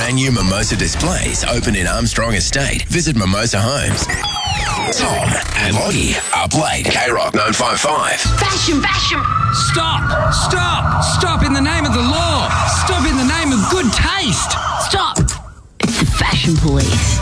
brand new Mimosa displays open in Armstrong Estate. Visit Mimosa Homes. Tom and Lottie up late. K-Rock 955. Fashion. Stop in the name of the law. Stop in the name of good taste. Stop. It's the Fashion Police.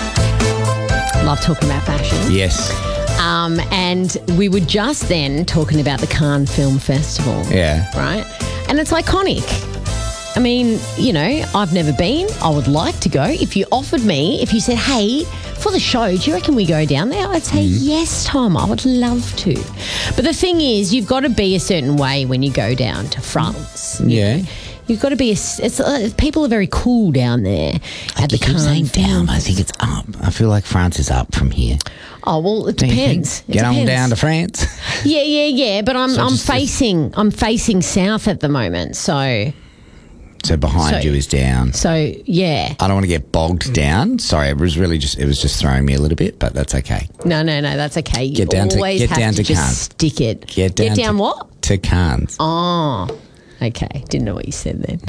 Love talking about fashion. Yes. And we were just then talking about the Cannes Film Festival. Yeah. Right? And it's iconic. I mean, you know, I've never been. I would like to go. If you said, hey, for the show, do you reckon we go down there? I'd say, yes, Tom, I would love to. But the thing is, you've got to be a certain way when you go down to France. Yeah. You know? You've got to be people are very cool down there at the Cannes saying Film. down. I think it's up. I feel like France is up from here. Oh, well, it depends. Get on down to France. Yeah. But I'm facing south at the moment, so behind you is down. So yeah. I don't want to get bogged down. Sorry, it was just throwing me a little bit, but that's okay. No, that's okay. You Get down to just Cannes. Stick it. Get down what? To Cannes. Oh. Okay, didn't know what you said then.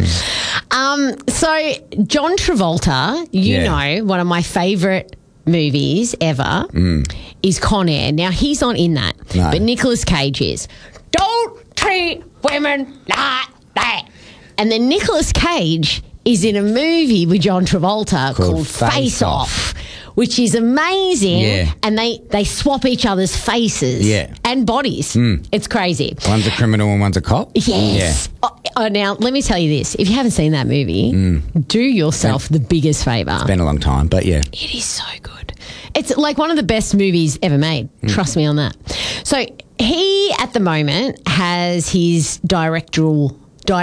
So John Travolta, you know, one of my favourite movies ever is Con Air. Now, he's not in that, but Nicolas Cage is. Don't treat women like that. And then Nicolas Cage is in a movie with John Travolta called Face Off, which is amazing. Yeah. And they swap each other's faces and bodies. It's crazy. One's a criminal and one's a cop? Yes. Yeah. Oh, now, let me tell you this. If you haven't seen that movie, do yourself the biggest favour. It's been a long time, but yeah. It is so good. It's like one of the best movies ever made. Trust me on that. So he, at the moment, has his directorial.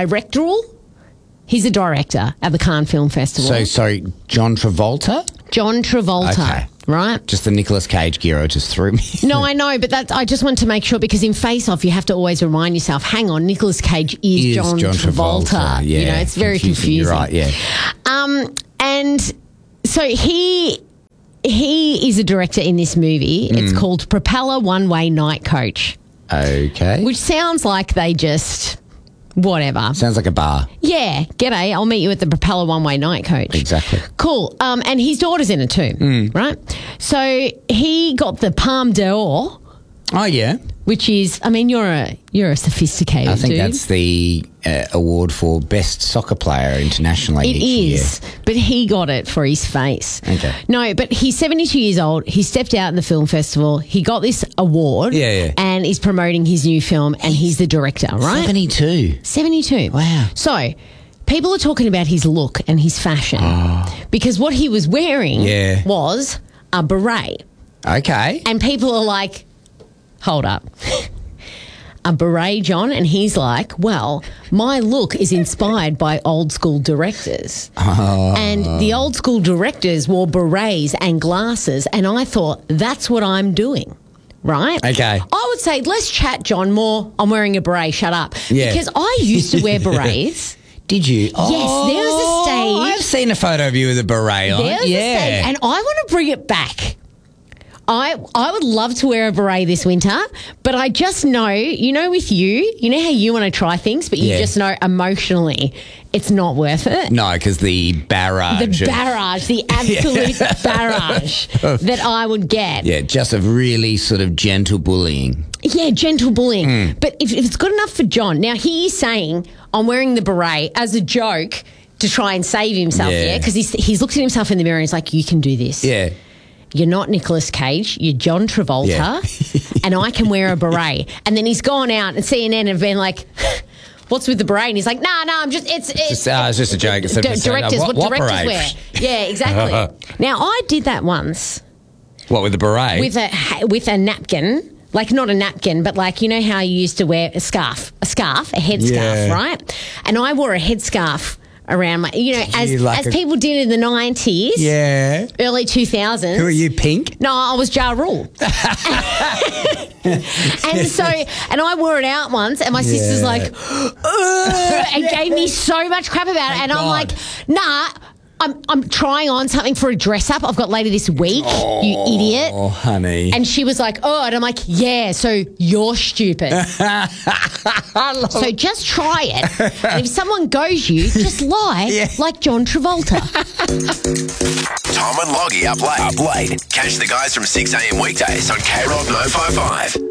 He's a director at the Cannes Film Festival. So, sorry, John Travolta? John Travolta. Okay. Right? Just the Nicolas Cage gyro just threw me. No, I know, but I just want to make sure, because in Face Off you have to always remind yourself, hang on, Nicolas Cage is John Travolta. Yeah. You know, it's very confusing. You're right, yeah. And so he is a director in this movie. It's called Propeller One Way Night Coach. Okay. Which sounds like they just... whatever. Sounds like a bar. Yeah. G'day. I'll meet you at the Propeller One Way Night Coach. Exactly. Cool. And his daughter's in it too, right? So he got the Palme d'Or. Oh, yeah. Which is, I mean, you're a sophisticated dude. I think that's the award for best soccer player internationally each year. It is, but he got it for his face. Okay. No, but he's 72 years old. He stepped out in the film festival. He got this award. Yeah. And is promoting his new film, and he's the director, right? 72. 72. Wow. So people are talking about his look and his fashion because what he was wearing was a beret. Okay. And people are like, hold up. A beret, John? And he's like, well, my look is inspired by old school directors. And the old school directors wore berets and glasses, and I thought, that's what I'm doing. Right? Okay. I would say, let's chat, John, more. I'm wearing a beret, shut up. Yeah. Because I used to wear berets. Did you? Yes, there was a stage. I've seen a photo of you with a beret on. There was a stage, and I want to bring it back. I would love to wear a beret this winter, but I just know, with you know how you want to try things, but you just know emotionally it's not worth it. No, because the barrage. The absolute barrage that I would get. Yeah, just a really sort of gentle bullying. Yeah, gentle bullying. But if it's good enough for John, now he is saying, I'm wearing the beret as a joke to try and save himself, because he's looked at himself in the mirror and he's like, you can do this. Yeah. You're not Nicolas Cage, you're John Travolta, and I can wear a beret. And then he's gone out and CNN have been like, what's with the beret? And he's like, nah, I'm just, it's just a joke. Directors, what directors beret? wear. Yeah, exactly. Now, I did that once. What, with the beret? With a napkin. Like, not a napkin, but like, you know how you used to wear a headscarf, right? And I wore a headscarf around my, as people did in the 90s. Yeah. Early 2000s. Who are you, Pink? No, I was Ja Rule. And I wore it out once, and my sister's like, and gave me so much crap about it. And I'm like, nah, I'm trying on something for a dress up I've got later this week, you idiot. Oh, honey. And she was like, oh, and I'm like, yeah, so you're stupid. So just try it. And if someone goes you, just lie like John Travolta. Tom and Loggy up late. Catch the guys from 6 a.m. weekdays on K-Rock 955.